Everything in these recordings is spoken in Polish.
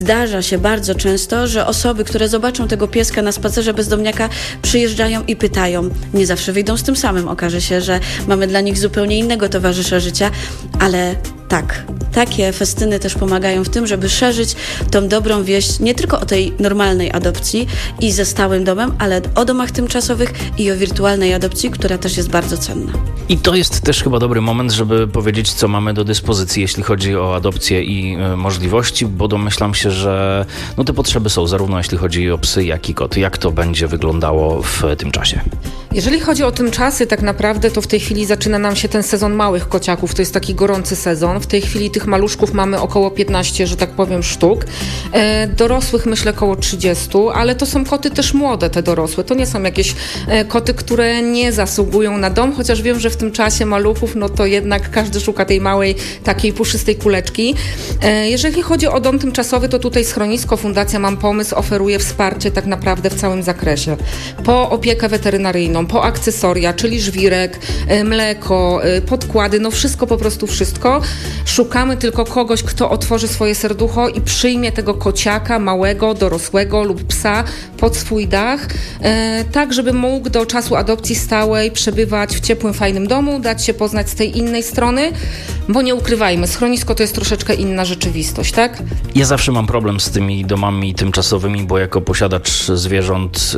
Zdarza się bardzo często, że osoby, które zobaczą tego pieska na spacerze bezdomniaka, przyjeżdżają i pytają. Nie zawsze wyjdą z tym samym. Okaże się, że mamy dla nich zupełnie innego towarzysza życia, ale tak, takie festyny też pomagają w tym, żeby szerzyć tą dobrą wieść nie tylko o tej normalnej adopcji i ze stałym domem, ale o domach tymczasowych i o wirtualnej adopcji, która też jest bardzo cenna. I to jest też chyba dobry moment, żeby powiedzieć, co mamy do dyspozycji, jeśli chodzi o adopcję i możliwości, bo domyślam się, że te potrzeby są zarówno jeśli chodzi o psy, jak i koty. Jak to będzie wyglądało w tym czasie? Jeżeli chodzi o tymczasy, tak naprawdę to w tej chwili zaczyna nam się ten sezon małych kociaków. To jest taki gorący sezon. W tej chwili tych maluszków mamy około 15, że tak powiem, sztuk. Dorosłych myślę około 30, ale to są koty też młode, te dorosłe. To nie są jakieś koty, które nie zasługują na dom, chociaż wiem, że w tym czasie maluchów, to jednak każdy szuka tej małej, takiej puszystej kuleczki. Jeżeli chodzi o dom tymczasowy, to tutaj schronisko, Fundacja Mam Pomysł oferuje wsparcie tak naprawdę w całym zakresie. Po opiekę weterynaryjną, po akcesoria, czyli żwirek, mleko, podkłady, wszystko, po prostu wszystko. Szukamy tylko kogoś, kto otworzy swoje serducho i przyjmie tego kociaka małego, dorosłego lub psa pod swój dach, tak żeby mógł do czasu adopcji stałej przebywać w ciepłym, fajnym domu, dać się poznać z tej innej strony, bo nie ukrywajmy, schronisko to jest troszeczkę inna rzeczywistość, tak? Ja zawsze mam problem z tymi domami tymczasowymi, bo jako posiadacz zwierząt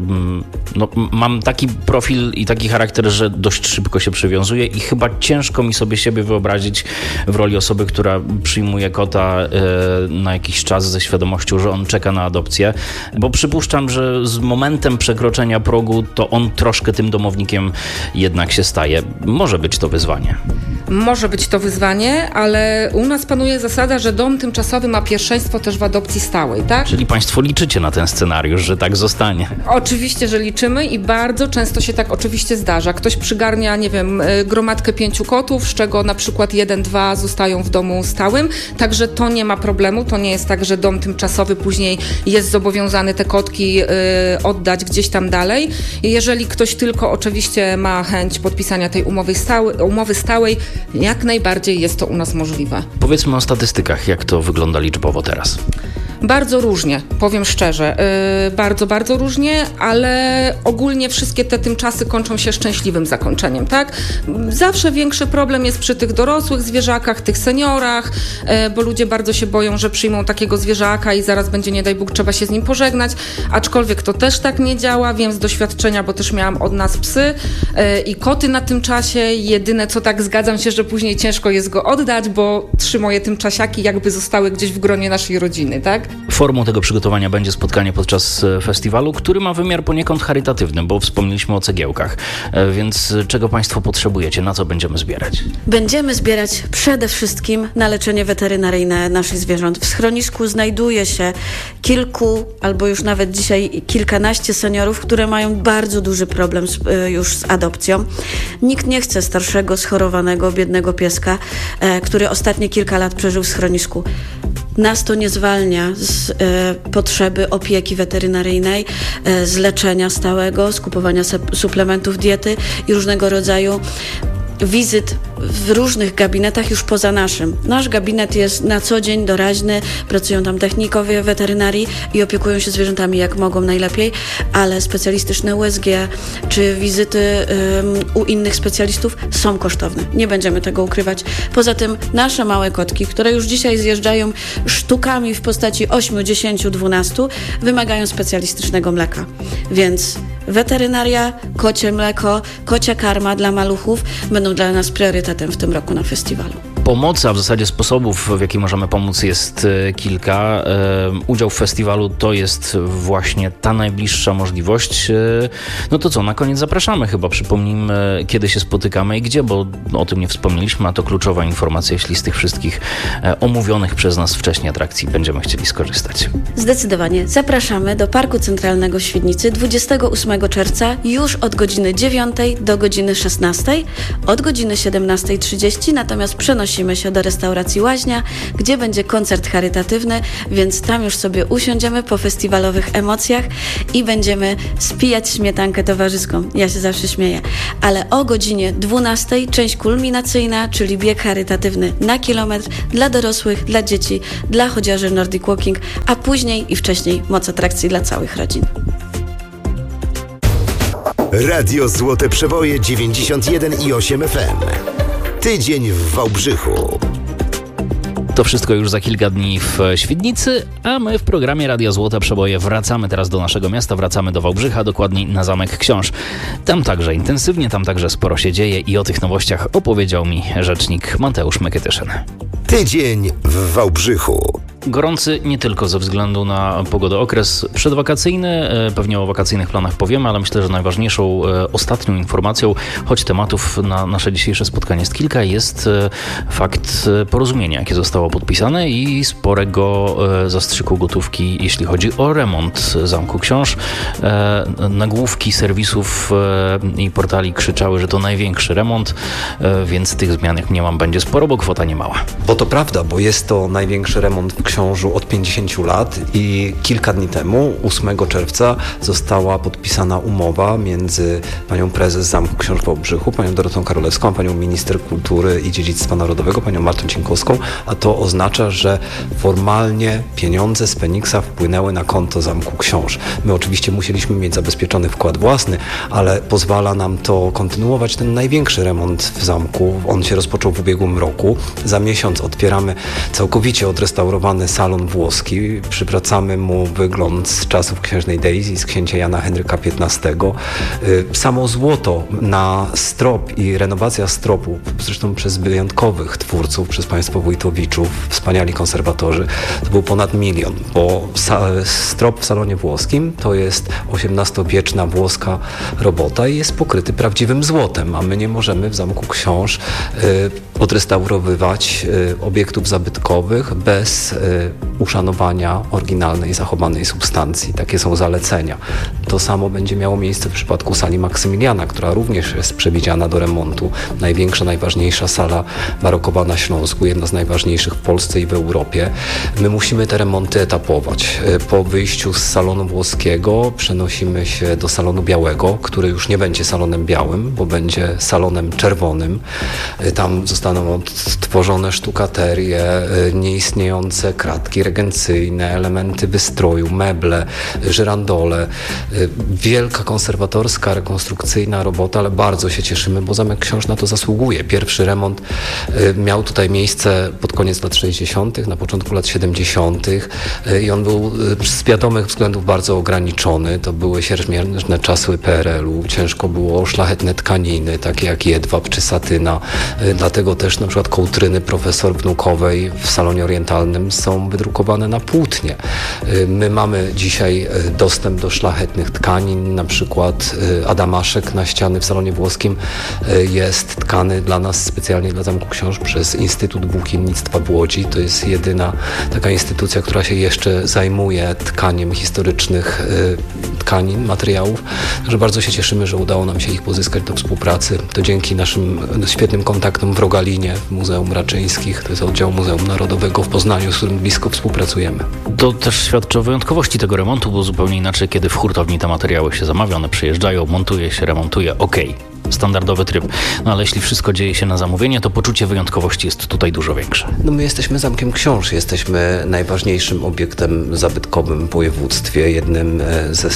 mam taki profil i taki charakter, że dość szybko się przywiązuję i chyba ciężko mi sobie siebie wyobrazić w roli osoby, która przyjmuje kota na jakiś czas ze świadomością, że on czeka na adopcję, bo przypuszczam, że z momentem przekroczenia progu to on troszkę tym domownikiem jednak się staje. Może być to wyzwanie. Może być to wyzwanie, ale u nas panuje zasada, że dom tymczasowy ma pierwszeństwo też w adopcji stałej, tak? Czyli państwo liczycie na ten scenariusz, że tak zostanie? Oczywiście, że liczymy i bardzo często się tak oczywiście zdarza. Ktoś przygarnia, gromadkę 5 kotów, z czego na przykład 1-2 zostają w domu stałym, także to nie ma problemu. To nie jest tak, że dom tymczasowy później jest zobowiązany te kotki oddać gdzieś tam dalej. Jeżeli ktoś tylko oczywiście ma chęć podpisania tej umowy stałej, jak najbardziej jest to u nas możliwe. Powiedzmy o statystykach, jak to wygląda liczbowo teraz. Bardzo różnie, powiem szczerze. Bardzo, bardzo różnie, ale ogólnie wszystkie te tymczasy kończą się szczęśliwym zakończeniem, tak? Zawsze większy problem jest przy tych dorosłych zwierzakach, tych seniorach, bo ludzie bardzo się boją, że przyjmą takiego zwierzaka i zaraz będzie, nie daj Bóg, trzeba się z nim pożegnać, aczkolwiek to też tak nie działa. Wiem z doświadczenia, bo też miałam od nas psy i koty na tymczasie. Jedyne co tak zgadzam się, że później ciężko jest go oddać, bo 3 moje tymczasiaki jakby zostały gdzieś w gronie naszej rodziny, tak? Formą tego przygotowania będzie spotkanie podczas festiwalu, który ma wymiar poniekąd charytatywny, bo wspomnieliśmy o cegiełkach. Więc czego państwo potrzebujecie? Na co będziemy zbierać? Będziemy zbierać przede wszystkim na leczenie weterynaryjne naszych zwierząt. W schronisku znajduje się kilku, albo już nawet dzisiaj kilkanaście seniorów, które mają bardzo duży problem już z adopcją. Nikt nie chce starszego, schorowanego, biednego pieska, który ostatnie kilka lat przeżył w schronisku. Nas to nie zwalnia z potrzeby opieki weterynaryjnej, z leczenia stałego, z kupowania suplementów diety i różnego rodzaju wizyt w różnych gabinetach już poza naszym. Nasz gabinet jest na co dzień doraźny, pracują tam technikowie weterynarii i opiekują się zwierzętami jak mogą najlepiej, ale specjalistyczne USG czy wizyty u innych specjalistów są kosztowne. Nie będziemy tego ukrywać. Poza tym nasze małe kotki, które już dzisiaj zjeżdżają sztukami w postaci 8, 10, 12, wymagają specjalistycznego mleka. Więc weterynaria, kocie mleko, kocia karma dla maluchów będą dla nas priorytetem w tym roku na festiwalu. Pomocy, a w zasadzie sposobów, w jaki możemy pomóc, jest kilka. Udział w festiwalu to jest właśnie ta najbliższa możliwość. No to co, na koniec zapraszamy chyba. Przypomnijmy, kiedy się spotykamy i gdzie, bo o tym nie wspomnieliśmy, a to kluczowa informacja, jeśli z tych wszystkich omówionych przez nas wcześniej atrakcji będziemy chcieli skorzystać. Zdecydowanie. Zapraszamy do Parku Centralnego w Świdnicy 28 czerwca już od godziny 9 do godziny 16, od godziny 17:30, natomiast przenosimy przenosimy się do restauracji Łaźnia, gdzie będzie koncert charytatywny, więc tam już sobie usiądziemy po festiwalowych emocjach i będziemy spijać śmietankę towarzyską. Ja się zawsze śmieję. Ale o godzinie 12 część kulminacyjna, czyli bieg charytatywny na kilometr dla dorosłych, dla dzieci, dla chodziarzy Nordic Walking, a później i wcześniej moc atrakcji dla całych rodzin. Radio Złote Przeboje 91,8 FM. Tydzień w Wałbrzychu. To wszystko już za kilka dni w Świdnicy, a my w programie Radia Złote Przeboje wracamy teraz do naszego miasta, wracamy do Wałbrzycha, dokładniej na Zamek Książ. Tam także intensywnie, tam także sporo się dzieje i o tych nowościach opowiedział mi rzecznik Mateusz Meketyszyn. Tydzień w Wałbrzychu. Gorący nie tylko ze względu na pogodę, okres przedwakacyjny, pewnie o wakacyjnych planach powiemy, ale myślę, że najważniejszą ostatnią informacją, choć tematów na nasze dzisiejsze spotkanie jest kilka, jest fakt porozumienia, jakie zostało podpisane i sporego zastrzyku gotówki, jeśli chodzi o remont Zamku Książ. Nagłówki serwisów i portali krzyczały, że to największy remont, więc tych zmian, jak mniemam, będzie sporo, bo kwota nie mała. Bo to prawda, bo jest to największy remont w Książu od 50 lat i kilka dni temu, 8 czerwca, została podpisana umowa między panią prezes Zamku Książ w Wałbrzychu, panią Dorotą Karolewską, panią minister kultury i dziedzictwa narodowego, panią Martą Cienkowską, a to oznacza, że formalnie pieniądze z Feniksa wpłynęły na konto Zamku Książ. My oczywiście musieliśmy mieć zabezpieczony wkład własny, ale pozwala nam to kontynuować ten największy remont w zamku. On się rozpoczął w ubiegłym roku. Za miesiąc otwieramy całkowicie odrestaurowany salon włoski. Przywracamy mu wygląd z czasów księżnej Daisy, z księcia Jana Henryka XV. Samo złoto na strop i renowacja stropu, zresztą przez wyjątkowych twórców, przez państwo Wójtowiczów, wspaniali konserwatorzy, to był ponad 1 000 000, bo strop w salonie włoskim to jest XVIII-wieczna włoska robota i jest pokryty prawdziwym złotem, a my nie możemy w Zamku Książ odrestaurowywać obiektów zabytkowych bez uszanowania oryginalnej, zachowanej substancji. Takie są zalecenia. To samo będzie miało miejsce w przypadku sali Maksymiliana, która również jest przewidziana do remontu. Największa, najważniejsza sala barokowa na Śląsku, jedna z najważniejszych w Polsce i w Europie. My musimy te remonty etapować. Po wyjściu z salonu włoskiego przenosimy się do salonu białego, który już nie będzie salonem białym, bo będzie salonem czerwonym. Tam zostaną odtworzone sztukaterie, nieistniejące kratki regencyjne, elementy wystroju, meble, żyrandole. Wielka konserwatorska, rekonstrukcyjna robota, ale bardzo się cieszymy, bo Zamek Książ na to zasługuje. Pierwszy remont miał tutaj miejsce pod koniec lat 60., na początku lat 70. i on był z wiadomych względów bardzo ograniczony. To były siermiężne czasy PRL-u, ciężko było o szlachetne tkaniny, takie jak jedwab czy satyna. Dlatego też na przykład kołtryny profesor Wnukowej w salonie orientalnym są wydrukowane na płótnie. My mamy dzisiaj dostęp do szlachetnych tkanin, na przykład adamaszek na ściany w salonie włoskim jest tkany dla nas specjalnie dla Zamku Książ przez Instytut Włókiennictwa w Łodzi. To jest jedyna taka instytucja, która się jeszcze zajmuje tkaniem historycznych tkanin, materiałów. Także bardzo się cieszymy, że udało nam się ich pozyskać do współpracy. To dzięki naszym świetnym kontaktom w Rogalinie, w Muzeum Raczyńskich, to jest oddział Muzeum Narodowego w Poznaniu, z którym blisko współpracujemy. To też świadczy o wyjątkowości tego remontu, bo zupełnie inaczej, kiedy w hurtowni te materiały się zamawia, one przyjeżdżają, montuje się, remontuje, okej. Standardowy tryb. No ale jeśli wszystko dzieje się na zamówienie, to poczucie wyjątkowości jest tutaj dużo większe. No my jesteśmy Zamkiem Książ, jesteśmy najważniejszym obiektem zabytkowym w województwie, jednym ze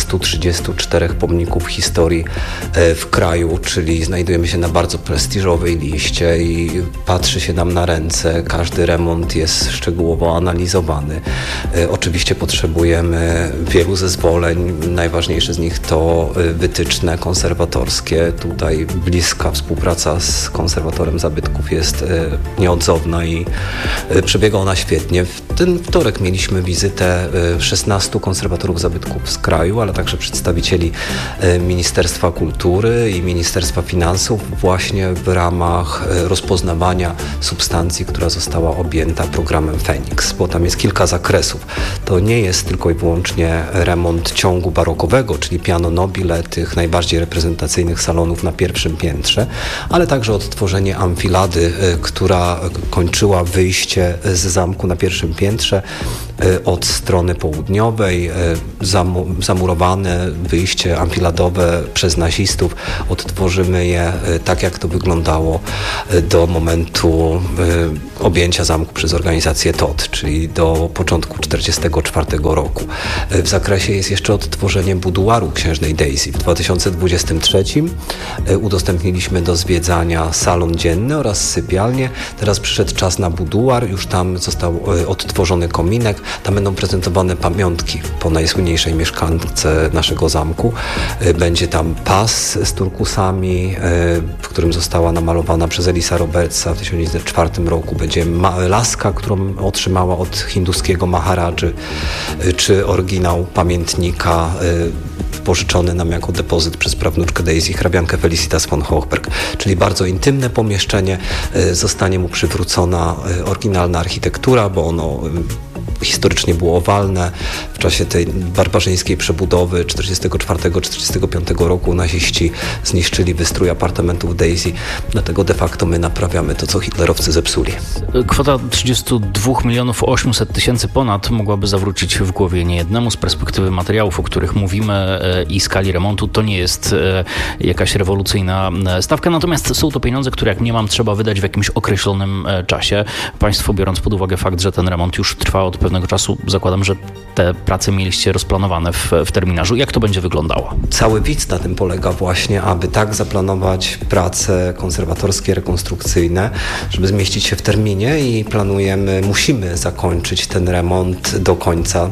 134 pomników historii w kraju, czyli znajdujemy się na bardzo prestiżowej liście i patrzy się nam na ręce. Każdy remont jest szczegółowo analizowany. Oczywiście potrzebujemy wielu zezwoleń. Najważniejsze z nich to wytyczne konserwatorskie. Tutaj bliska współpraca z konserwatorem zabytków jest nieodzowna i przebiega ona świetnie. W ten wtorek mieliśmy wizytę 16 konserwatorów zabytków z kraju, ale także przedstawicieli Ministerstwa Kultury i Ministerstwa Finansów właśnie w ramach rozpoznawania substancji, która została objęta programem Feniks, bo tam jest kilka zakresów. To nie jest tylko i wyłącznie remont ciągu barokowego, czyli piano nobile, tych najbardziej reprezentacyjnych salonów na pierwszym piętrze, ale także odtworzenie amfilady, która kończyła wyjście z zamku na pierwszym piętrze od strony południowej, zamurowane wyjście amfiladowe przez nazistów. Odtworzymy je tak, jak to wyglądało do momentu objęcia zamku przez organizację TOT, czyli do początku 1944 roku. W zakresie jest jeszcze odtworzenie buduaru księżnej Daisy. W 2023 udostępniliśmy do zwiedzania salon dzienny oraz sypialnię. Teraz przyszedł czas na buduar, już tam został odtworzony kominek. Tam będą prezentowane pamiątki po najsłynniejszej mieszkance naszego zamku. Będzie tam pas z turkusami, w którym została namalowana przez Elisa Robertsa w 1904 roku. Będzie laska, którą otrzymała od hinduskiego Maharadży, czy oryginał pamiętnika pożyczony nam jako depozyt przez prawnuczkę Daisy, hrabiankę Felicitas von Hochberg. Czyli bardzo intymne pomieszczenie. Zostanie mu przywrócona oryginalna architektura, bo ono historycznie było owalne. W czasie tej barbarzyńskiej przebudowy 1944-1945 roku naziści zniszczyli wystrój apartamentów Daisy, dlatego de facto my naprawiamy to, co hitlerowcy zepsuli. Kwota 32 800 000 ponad mogłaby zawrócić w głowie niejednemu. Z perspektywy materiałów, o których mówimy i skali remontu, to nie jest jakaś rewolucyjna stawka, natomiast są to pieniądze, które jak mniemam trzeba wydać w jakimś określonym czasie. Państwo, biorąc pod uwagę fakt, że ten remont już trwa od pewnego czasu, zakładam, że te prace mieliście rozplanowane w terminarzu. Jak to będzie wyglądało? Cały widz na tym polega właśnie, aby tak zaplanować prace konserwatorskie, rekonstrukcyjne, żeby zmieścić się w terminie i musimy zakończyć ten remont do końca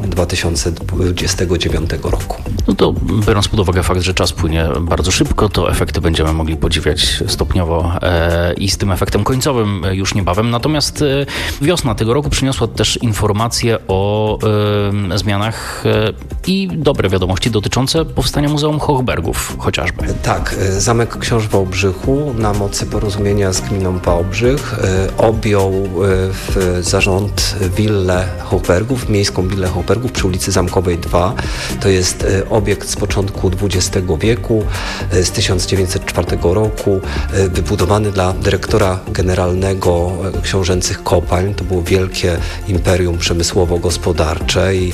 2029 roku. No to biorąc pod uwagę fakt, że czas płynie bardzo szybko, to efekty będziemy mogli podziwiać stopniowo i z tym efektem końcowym już niebawem. Natomiast wiosna tego roku przyniosła też informacje o zmianach i dobre wiadomości dotyczące powstania Muzeum Hochbergów chociażby. Tak, Zamek Książ w Wałbrzychu na mocy porozumienia z gminą Wałbrzych objął w zarząd willę Hochbergów, miejską willę Hochbergów przy ulicy Zamkowej 2. To jest obiekt z początku XX wieku, z 1904 roku, wybudowany dla dyrektora generalnego książęcych kopalń. To było wielkie imperium przemysłowo-gospodarcze i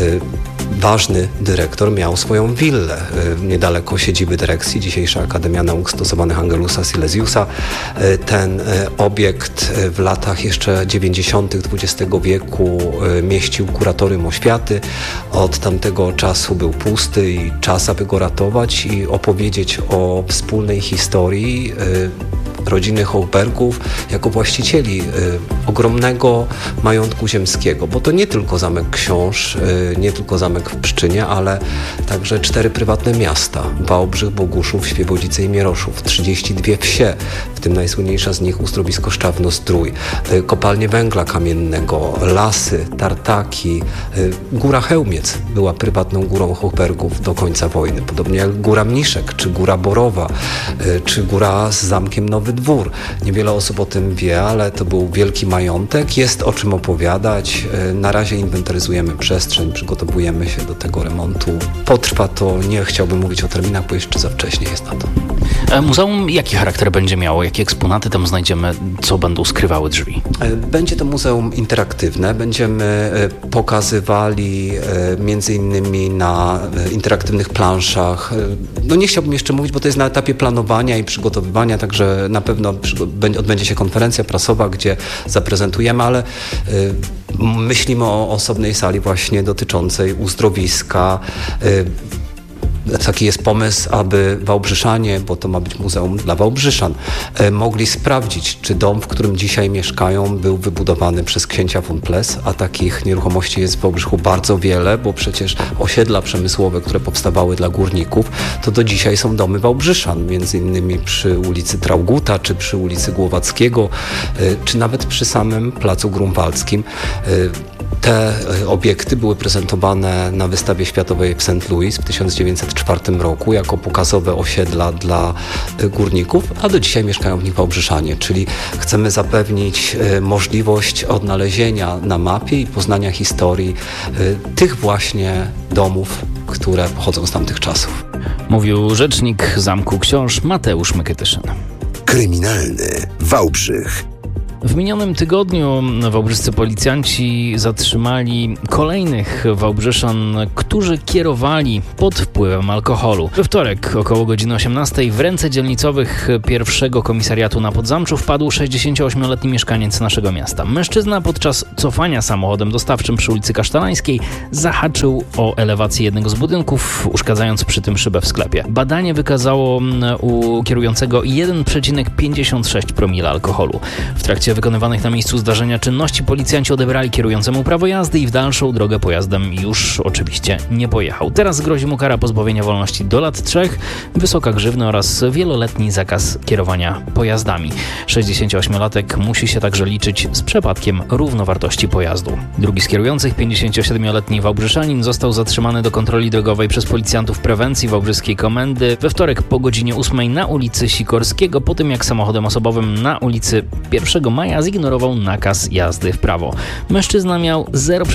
ważny dyrektor miał swoją willę niedaleko siedziby dyrekcji, dzisiejsza Akademia Nauk Stosowanych Angelusa Silesiusa. Ten obiekt w latach jeszcze 90. XX wieku mieścił kuratorium oświaty. Od tamtego czasu był pusty i czas, aby go ratować i opowiedzieć o wspólnej historii rodziny Hochbergów jako właścicieli ogromnego majątku ziemskiego, bo to nie tylko Zamek Książ, nie tylko zamek w Pszczynie, ale także 4 prywatne miasta: Wałbrzych, Boguszów, Świebodzice i Mieroszów, 32 wsie, w tym najsłynniejsza z nich Uzdrowisko Szczawno-Zdrój, kopalnie węgla kamiennego, lasy, tartaki. Góra Chełmiec była prywatną górą Hochbergów do końca wojny, podobnie jak Góra Mniszek, czy Góra Borowa, czy góra z zamkiem Nowy Dwór. Niewiele osób o tym wie, ale to był wielki majątek, jest o czym opowiadać. Na razie inwentaryzujemy przestrzeń, przygotowujemy się do tego remontu. Potrwa to, nie chciałbym mówić o terminach, bo jeszcze za wcześnie jest na to. Muzeum jaki charakter będzie miało? Jakie eksponaty tam znajdziemy? Co będą skrywały drzwi? Będzie to muzeum interaktywne. Będziemy pokazywali między innymi na interaktywnych planszach. No nie chciałbym jeszcze mówić, bo to jest na etapie planowania i przygotowywania, także na pewno odbędzie się konferencja prasowa, gdzie zaprezentujemy, ale myślimy o osobnej sali właśnie dotyczącej uzdrowiska. Taki jest pomysł, aby Wałbrzyszanie, bo to ma być muzeum dla Wałbrzyszan, mogli sprawdzić, czy dom, w którym dzisiaj mieszkają, był wybudowany przez księcia von Pless, a takich nieruchomości jest w Wałbrzychu bardzo wiele, bo przecież osiedla przemysłowe, które powstawały dla górników, to do dzisiaj są domy Wałbrzyszan, między innymi przy ulicy Trauguta, czy przy ulicy Głowackiego, czy nawet przy samym Placu Grunwaldzkim. Te obiekty były prezentowane na wystawie światowej w St. Louis w 1904 roku jako pokazowe osiedla dla górników, a do dzisiaj mieszkają w nich Wałbrzyszanie, czyli chcemy zapewnić możliwość odnalezienia na mapie i poznania historii tych właśnie domów, które pochodzą z tamtych czasów. Mówił rzecznik Zamku Książ Mateusz Mykytyszyn. Kryminalny Wałbrzych. W minionym tygodniu wałbrzyscy policjanci zatrzymali kolejnych Wałbrzyszan, którzy kierowali pod wpływem alkoholu. We wtorek około godziny 18 w ręce dzielnicowych pierwszego komisariatu na Podzamczu wpadł 68-letni mieszkaniec naszego miasta. Mężczyzna podczas cofania samochodem dostawczym przy ulicy Kasztelańskiej zahaczył o elewację jednego z budynków, uszkadzając przy tym szybę w sklepie. Badanie wykazało u kierującego 1,56 promila alkoholu. W trakcie wykonywanych na miejscu zdarzenia czynności policjanci odebrali kierującemu prawo jazdy i w dalszą drogę pojazdem już oczywiście nie pojechał. Teraz grozi mu kara pozbawienia wolności do lat 3, wysoka grzywna oraz wieloletni zakaz kierowania pojazdami. 68-latek musi się także liczyć z przepadkiem równowartości pojazdu. Drugi z kierujących, 57-letni Wałbrzyszanin, został zatrzymany do kontroli drogowej przez policjantów prewencji Wałbrzyskiej Komendy we wtorek po godzinie 8 na ulicy Sikorskiego, po tym jak samochodem osobowym na ulicy 1 Maja zignorował nakaz jazdy w prawo. Mężczyzna miał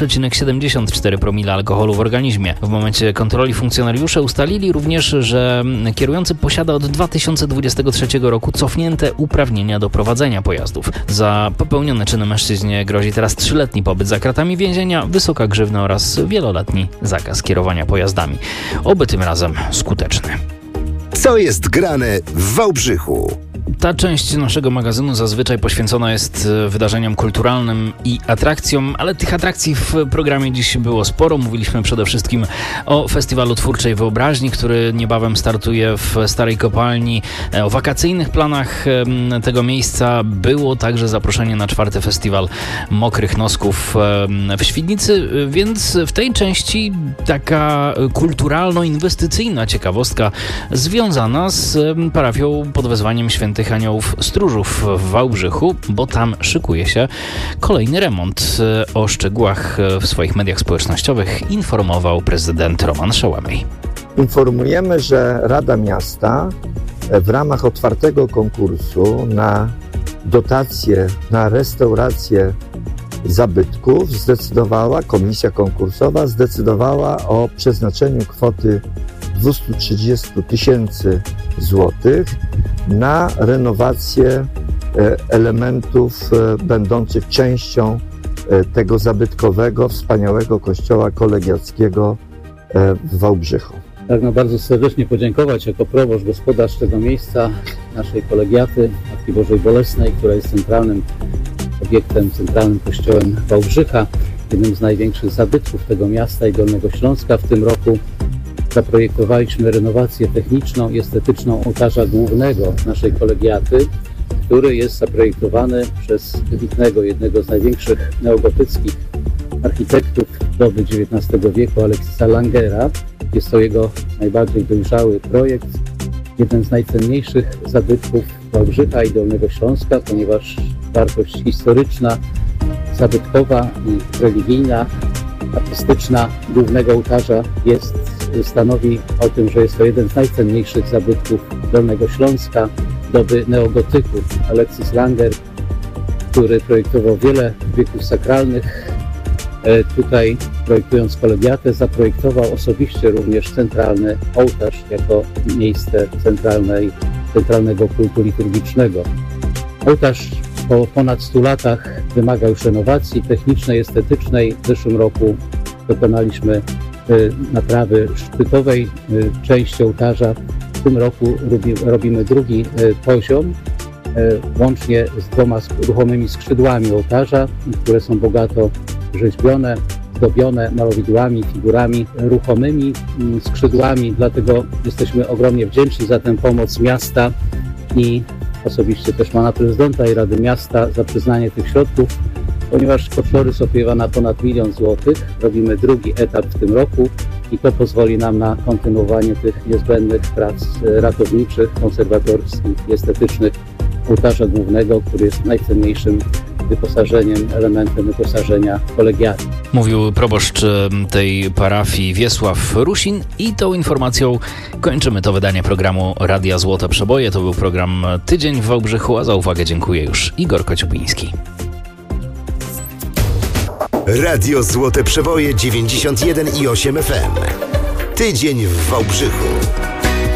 0,74 promila alkoholu w organizmie. W momencie kontroli funkcjonariusze ustalili również, że kierujący posiada od 2023 roku cofnięte uprawnienia do prowadzenia pojazdów. Za popełnione czyny mężczyźnie grozi teraz 3-letni pobyt za kratami więzienia, wysoka grzywna oraz wieloletni zakaz kierowania pojazdami. Oby tym razem skuteczny. Co jest grane w Wałbrzychu? Ta część naszego magazynu zazwyczaj poświęcona jest wydarzeniom kulturalnym i atrakcjom, ale tych atrakcji w programie dziś było sporo. Mówiliśmy przede wszystkim o Festiwalu Twórczej Wyobraźni, który niebawem startuje w Starej Kopalni. O wakacyjnych planach tego miejsca było także zaproszenie na 4. Festiwal Mokrych Nosków w Świdnicy, więc w tej części taka kulturalno-inwestycyjna ciekawostka związana z parafią pod wezwaniem Świętych Aniołów Stróżów w Wałbrzychu, bo tam szykuje się kolejny remont. O szczegółach w swoich mediach społecznościowych informował prezydent Roman Szołomej. Informujemy, że Rada Miasta w ramach otwartego konkursu na dotacje na restaurację zabytków komisja konkursowa zdecydowała o przeznaczeniu kwoty 230 000 złotych na renowację elementów będących częścią tego zabytkowego, wspaniałego kościoła kolegiackiego w Wałbrzychu. Pragnę bardzo serdecznie podziękować jako proboszcz, gospodarz tego miejsca, naszej kolegiaty Matki Bożej Bolesnej, która jest centralnym obiektem, centralnym kościołem Wałbrzycha, jednym z największych zabytków tego miasta i Dolnego Śląska. W tym roku zaprojektowaliśmy renowację techniczną i estetyczną ołtarza głównego naszej kolegiaty, który jest zaprojektowany przez wybitnego, jednego z największych neogotyckich architektów doby XIX wieku, Aleksisa Langera. Jest to jego najbardziej dojrzały projekt, jeden z najcenniejszych zabytków Wałbrzycha i Dolnego Śląska, ponieważ wartość historyczna, zabytkowa i religijna, artystyczna głównego ołtarza stanowi o tym, że jest to jeden z najcenniejszych zabytków Dolnego Śląska doby neogotyku. Aleksis Langer, który projektował wiele wieków sakralnych, tutaj projektując kolegiatę, zaprojektował osobiście również centralny ołtarz jako miejsce centralnego kultu liturgicznego. Ołtarz po ponad 100 latach wymaga już renowacji technicznej, estetycznej. W zeszłym roku dokonaliśmy naprawy szczytowej części ołtarza. W tym roku robimy drugi poziom, łącznie z 2 ruchomymi skrzydłami ołtarza, które są bogato rzeźbione, zdobione malowidłami, figurami, ruchomymi skrzydłami. Dlatego jesteśmy ogromnie wdzięczni za tę pomoc miasta i osobiście też pana prezydenta i Rady Miasta za przyznanie tych środków, ponieważ kosztorys opiewa na ponad 1 000 000 złotych. Robimy drugi etap w tym roku i to pozwoli nam na kontynuowanie tych niezbędnych prac ratowniczych, konserwatorskich i estetycznych ołtarza głównego, który jest najcenniejszym elementem wyposażenia kolegiaty. Mówił proboszcz tej parafii Wiesław Rusin i tą informacją kończymy to wydanie programu Radia Złote Przeboje. To był program Tydzień w Wałbrzychu, a za uwagę dziękuję już Igor Kociubiński. Radio Złote Przeboje 91,8 FM. Tydzień w Wałbrzychu.